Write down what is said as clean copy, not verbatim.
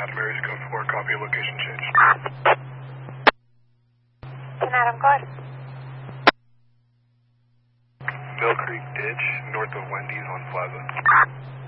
Adam Aries code 4, copy location change. 10 Adam, go ahead. Mill Creek Ditch, north of Wendy's on Plaza.